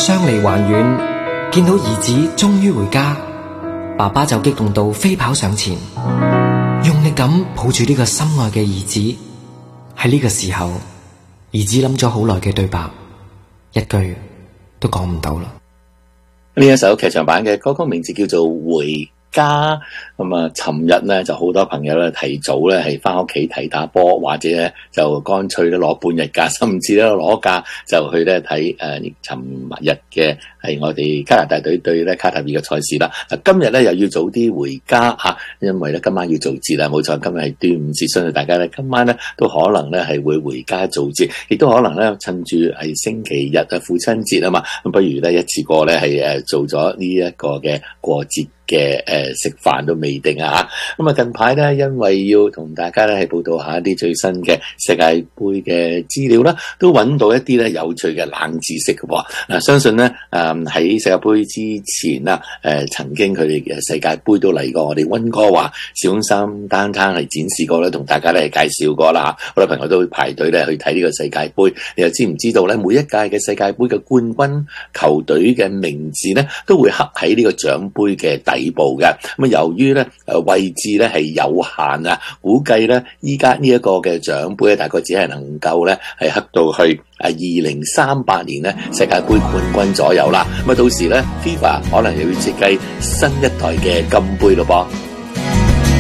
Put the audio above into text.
相離還遠，見到兒子終於回家，爸爸就激動到飛跑上前，用力咁抱住呢個心愛嘅兒子。喺呢個時候，兒子諗咗好耐嘅對白，一句都講唔到啦。 呢一首劇場版嘅歌曲名字叫做《回家》。咁啊，尋日咧就好多朋友咧提早咧係翻屋企睇打波，或者咧就乾脆咧攞半日假，甚至咧攞假就去咧睇尋日嘅係我哋加拿大隊對咧卡塔爾嘅賽事啦。今日咧又要早啲回家吓，因為咧今晚要做節啦。冇錯，今日係端午節，相信大家咧今晚咧都可能咧係會回家做節，亦都可能咧趁住係星期日啊父親節啊嘛，咁不如咧一次過咧係做咗呢一個嘅過節嘅食飯都未定啊。咁啊近排咧因為要同大家咧係報道下一啲最新嘅世界盃嘅資料啦，都揾到一啲咧有趣嘅冷知識嘅喎。相信咧喺世界盃之前啊曾經佢哋嘅世界盃都嚟過我哋溫哥華市中心單攤係展示過咧，同大家咧介紹過啦。好多朋友都會排隊咧去睇呢個世界盃。你又知唔知道咧每一屆嘅世界盃嘅冠軍球隊嘅名字咧都會刻喺呢個獎盃嘅底部嘅。咁啊由於咧位置咧係有限啊，估計咧依家呢一個嘅獎盃咧大概只係能夠咧係刻到去2038年咧世界盃冠軍左右啦。咁啊到時咧 FIFA 可能又要設計新一代嘅金盃咯噃。